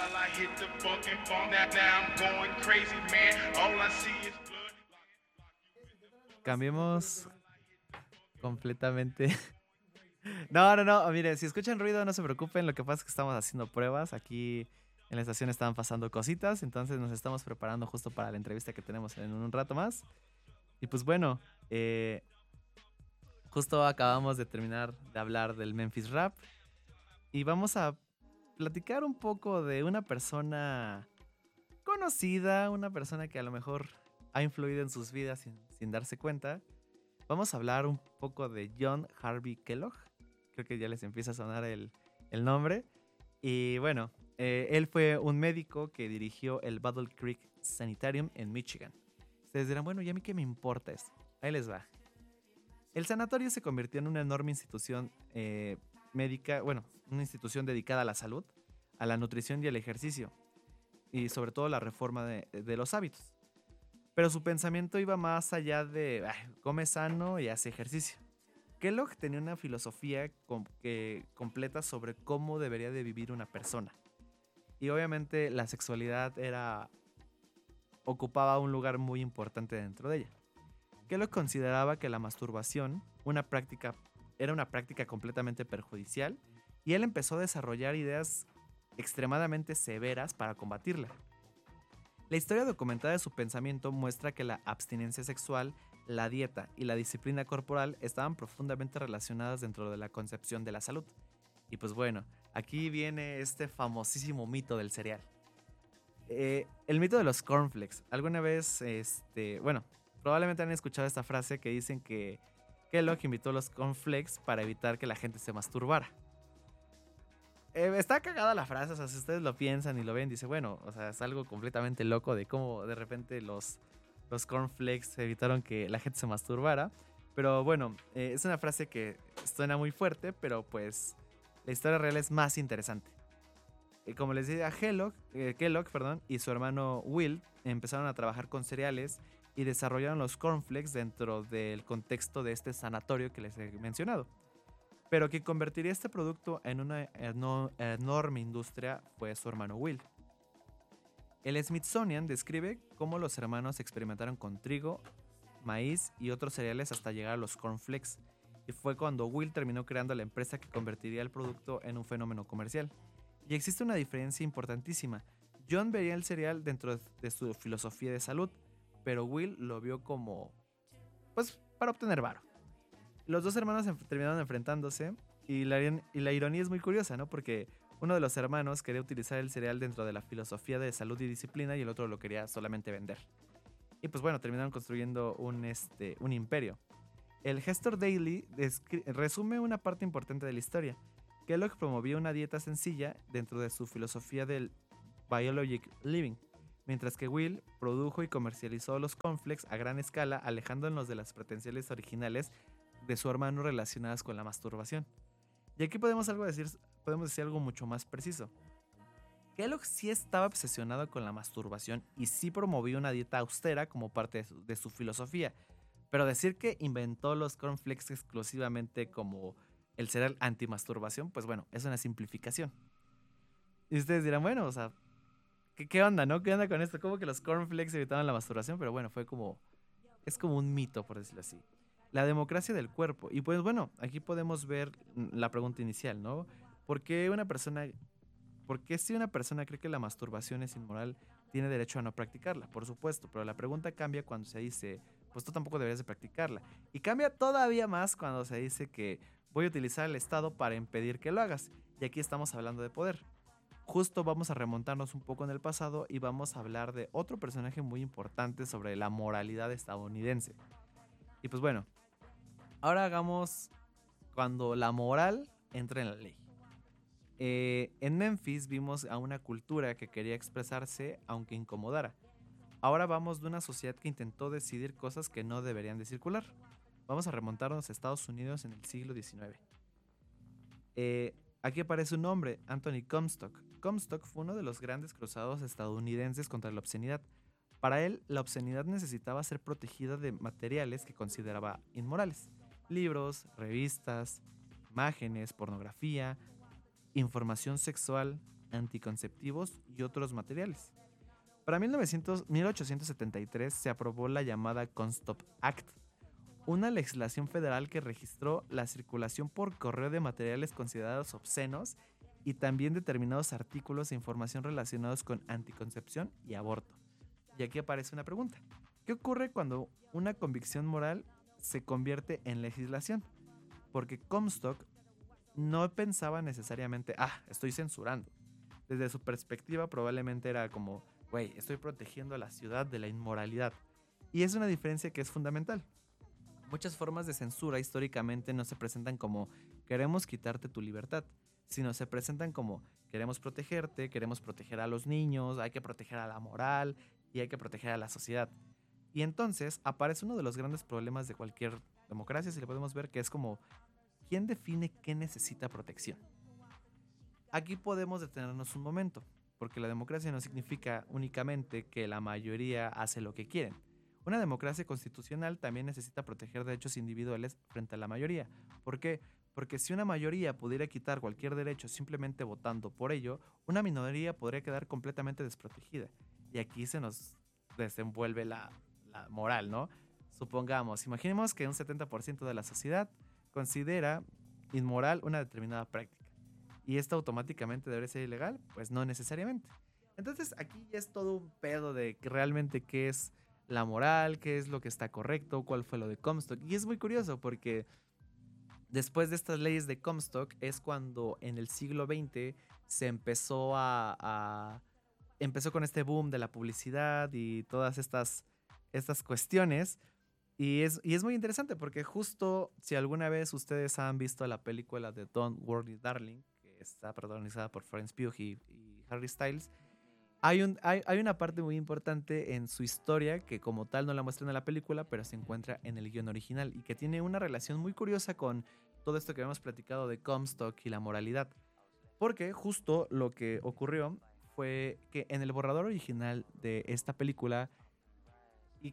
Cambiemos completamente. No, miren, si escuchan ruido no se preocupen, lo que pasa es que estamos haciendo pruebas, aquí en la estación estaban pasando cositas, entonces nos estamos preparando justo para la entrevista que tenemos en un rato más. Y pues bueno, eh, justo acabamos de terminar de hablar del Memphis Rap y vamos a platicar un poco de una persona conocida, una persona que a lo mejor ha influido en sus vidas sin darse cuenta. Vamos a hablar un poco de John Harvey Kellogg. Creo que ya les empieza a sonar el nombre. Y bueno, él fue un médico que dirigió el Battle Creek Sanitarium en Michigan. Ustedes dirán, bueno, ¿y a mí qué me importa esto? Ahí les va. El sanatorio se convirtió en una enorme institución médica, bueno, una institución dedicada a la salud, a la nutrición y al ejercicio, y sobre todo la reforma de los hábitos. Pero su pensamiento iba más allá de come sano y hace ejercicio. Kellogg tenía una filosofía completa sobre cómo debería de vivir una persona. Y obviamente la sexualidad ocupaba un lugar muy importante dentro de ella. Kellogg consideraba que la masturbación era una práctica completamente perjudicial y él empezó a desarrollar ideas extremadamente severas para combatirla. La historia documentada de su pensamiento muestra que la abstinencia sexual, la dieta y la disciplina corporal estaban profundamente relacionadas dentro de la concepción de la salud. Y pues bueno, aquí viene este famosísimo mito del cereal. El mito de los cornflakes. Alguna vez, bueno, probablemente han escuchado esta frase que dicen que Kellogg invitó los cornflakes para evitar que la gente se masturbara. Está cagada la frase, o sea, si ustedes lo piensan y lo ven, dice, bueno, o sea, es algo completamente loco de cómo de repente los cornflakes evitaron que la gente se masturbara. Pero bueno, es una frase que suena muy fuerte, pero pues la historia real es más interesante. Como les decía, Kellogg, y su hermano Will empezaron a trabajar con cereales y desarrollaron los cornflakes dentro del contexto de este sanatorio que les he mencionado. Pero quien convertiría este producto en una enorme industria fue su hermano Will. El Smithsonian describe cómo los hermanos experimentaron con trigo, maíz y otros cereales hasta llegar a los cornflakes. Y fue cuando Will terminó creando la empresa que convertiría el producto en un fenómeno comercial. Y existe una diferencia importantísima. John veía el cereal dentro de su filosofía de salud, pero Will lo vio como, pues, para obtener varo. Los dos hermanos terminaron enfrentándose y la ironía es muy curiosa, ¿no? Porque uno de los hermanos quería utilizar el cereal dentro de la filosofía de salud y disciplina y el otro lo quería solamente vender. Y pues bueno, terminaron construyendo un imperio. El Gestor Daily resume una parte importante de la historia. Kellogg promovía una dieta sencilla dentro de su filosofía del Biologic Living, mientras que Will produjo y comercializó los cornflakes a gran escala, alejándonos de las pretensiones originales de su hermano relacionadas con la masturbación. Y aquí podemos decir algo mucho más preciso. Kellogg sí estaba obsesionado con la masturbación y sí promovía una dieta austera como parte de su filosofía, pero decir que inventó los cornflakes exclusivamente como el cereal anti-masturbación, pues bueno, es una simplificación. Y ustedes dirán, bueno, o sea, ¿qué onda, no? ¿Qué onda con esto? ¿Cómo que los cornflakes evitaban la masturbación? Pero bueno, es como un mito, por decirlo así. La democracia del cuerpo. Y pues bueno, aquí podemos ver la pregunta inicial, ¿no? ¿Por qué si una persona cree que la masturbación es inmoral, tiene derecho a no practicarla? Por supuesto, pero la pregunta cambia cuando se dice, pues tú tampoco deberías de practicarla. Y cambia todavía más cuando se dice que voy a utilizar el Estado para impedir que lo hagas. Y aquí estamos hablando de poder. Justo vamos a remontarnos un poco en el pasado y vamos a hablar de otro personaje muy importante sobre la moralidad estadounidense. Y pues bueno, ahora hagamos cuando la moral entra en la ley. En Memphis vimos a una cultura que quería expresarse aunque incomodara. Ahora vamos de una sociedad que intentó decidir cosas que no deberían de circular. Vamos a remontarnos a Estados Unidos en el siglo XIX. Aquí aparece un hombre, Anthony Comstock. Comstock fue uno de los grandes cruzados estadounidenses contra la obscenidad. Para él, la obscenidad necesitaba ser protegida de materiales que consideraba inmorales. Libros, revistas, imágenes, pornografía, información sexual, anticonceptivos y otros materiales. Para 1873 se aprobó la llamada Comstock Act, una legislación federal que registró la circulación por correo de materiales considerados obscenos y también determinados artículos e información relacionados con anticoncepción y aborto. Y aquí aparece una pregunta. ¿Qué ocurre cuando una convicción moral se convierte en legislación? Porque Comstock no pensaba necesariamente, estoy censurando. Desde su perspectiva probablemente era como, güey, estoy protegiendo a la ciudad de la inmoralidad. Y es una diferencia que es fundamental. Muchas formas de censura históricamente no se presentan como queremos quitarte tu libertad, sino se presentan como queremos protegerte, queremos proteger a los niños, hay que proteger a la moral y hay que proteger a la sociedad. Y entonces aparece uno de los grandes problemas de cualquier democracia, si le podemos ver, que es como ¿quién define qué necesita protección? Aquí podemos detenernos un momento, porque la democracia no significa únicamente que la mayoría hace lo que quieren. Una democracia constitucional también necesita proteger derechos individuales frente a la mayoría. ¿Por qué? Porque si una mayoría pudiera quitar cualquier derecho simplemente votando por ello, una minoría podría quedar completamente desprotegida. Y aquí se nos desenvuelve la moral, ¿no? Supongamos, imaginemos que un 70% de la sociedad considera inmoral una determinada práctica. ¿Y esto automáticamente debe ser ilegal? Pues no necesariamente. Entonces aquí ya es todo un pedo de que realmente qué es la moral, qué es lo que está correcto, cuál fue lo de Comstock. Y es muy curioso porque después de estas leyes de Comstock es cuando en el siglo XX se empezó con este boom de la publicidad y todas estas cuestiones. Y es muy interesante porque justo si alguna vez ustedes han visto la película de Don't Worry Darling, que está protagonizada por Florence Pugh y Harry Styles, hay una parte muy importante en su historia que como tal no la muestran en la película, pero se encuentra en el guión original y que tiene una relación muy curiosa con todo esto que habíamos platicado de Comstock y la moralidad. Porque justo lo que ocurrió fue que en el borrador original de esta película, y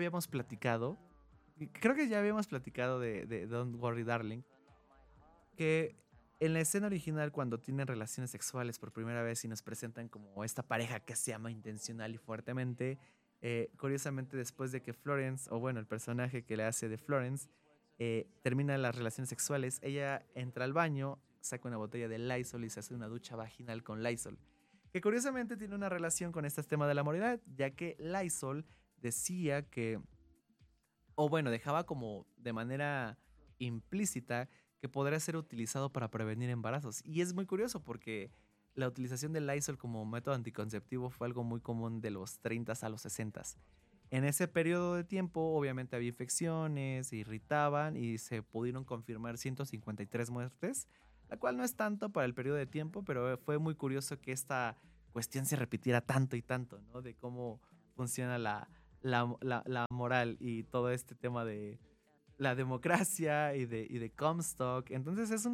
creo que ya habíamos platicado de Don't Worry Darling, que en la escena original cuando tienen relaciones sexuales por primera vez y nos presentan como esta pareja que se ama intencional y fuertemente, curiosamente después de que Florence, o bueno, el personaje que le hace de Florence, termina las relaciones sexuales, ella entra al baño, saca una botella de Lysol y se hace una ducha vaginal con Lysol. Que curiosamente tiene una relación con este tema de la moralidad, ya que Lysol decía que, o bueno, dejaba como de manera implícita que podría ser utilizado para prevenir embarazos. Y es muy curioso porque la utilización del Lysol como método anticonceptivo fue algo muy común de los 30 a los 60. En ese periodo de tiempo, obviamente había infecciones, se irritaban y se pudieron confirmar 153 muertes, la cual no es tanto para el periodo de tiempo, pero fue muy curioso que esta cuestión se repitiera tanto y tanto, ¿no? De cómo funciona la moral y todo este tema de la democracia y de Comstock. Entonces es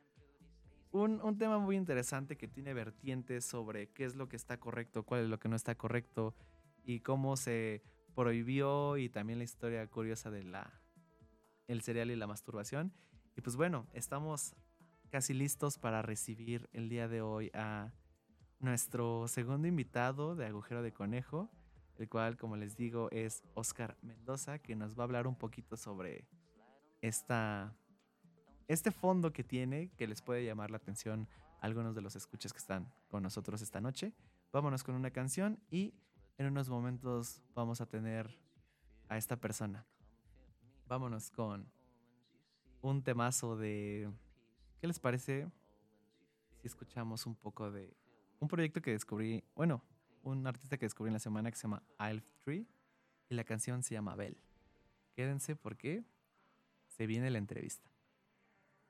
un tema muy interesante que tiene vertientes sobre qué es lo que está correcto, cuál es lo que no está correcto y cómo se prohibió y también la historia curiosa de el cereal y la masturbación. Y pues bueno, estamos casi listos para recibir el día de hoy a nuestro segundo invitado de Agujero de Conejo, el cual, como les digo, es Oscar Mendoza, que nos va a hablar un poquito sobre esta, este fondo que tiene, que les puede llamar la atención a algunos de los escuchas que están con nosotros esta noche. Vámonos con una canción y en unos momentos vamos a tener a esta persona. Vámonos con un temazo de... ¿Qué les parece si escuchamos un poco de un proyecto que descubrí, bueno, un artista que descubrí en la semana que se llama Alf Tree y la canción se llama Bell? Quédense porque se viene la entrevista.